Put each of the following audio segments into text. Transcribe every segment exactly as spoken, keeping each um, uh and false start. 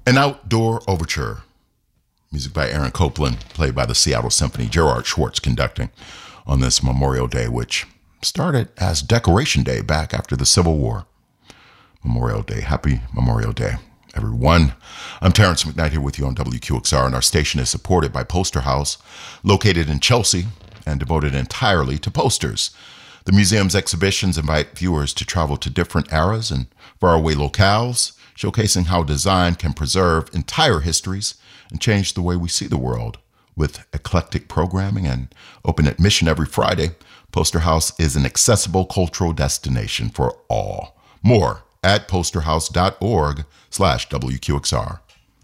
An Outdoor Overture. Music by Aaron Copland, played by the Seattle Symphony. Gerard Schwartz conducting on this Memorial Day, which started as Decoration Day back after the Civil War. Memorial Day. Happy Memorial Day, everyone. I'm Terrence McKnight here with you on W Q X R, and our station is supported by Poster House, located in Chelsea and devoted entirely to posters. The museum's exhibitions invite viewers to travel to different eras and faraway locales, showcasing how design can preserve entire histories and change the way we see the world. With eclectic programming and open admission every Friday, Poster House is an accessible cultural destination for all. More at posterhouse.org slash WQXR.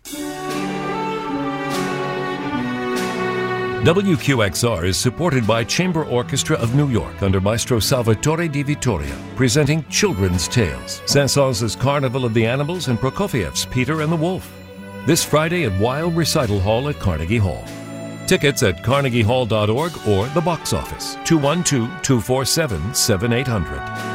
W Q X R is supported by Chamber Orchestra of New York under Maestro Salvatore Di Vittoria, presenting Children's Tales, Saint-Saëns' Carnival of the Animals, and Prokofiev's Peter and the Wolf. This Friday at Wild Recital Hall at Carnegie Hall. Tickets at carnegie hall dot org or the box office, two one two, two four seven, seven eight zero zero.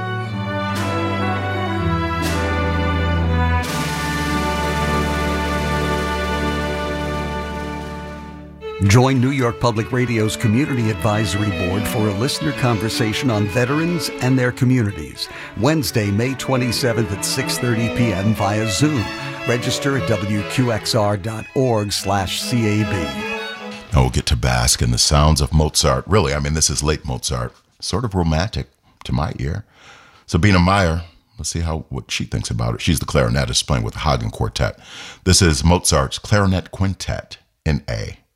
Join New York Public Radio's Community Advisory Board for a listener conversation on veterans and their communities. Wednesday, May twenty-seventh at six thirty p.m. via Zoom. Register at W Q X R dot org slash C A B. Now we'll get to bask in the sounds of Mozart. Really, I mean, this is late Mozart. Sort of romantic to my ear. Sabina Meyer, let's see how what she thinks about it. She's the clarinetist playing with the Hagen Quartet. This is Mozart's Clarinet Quintet in A.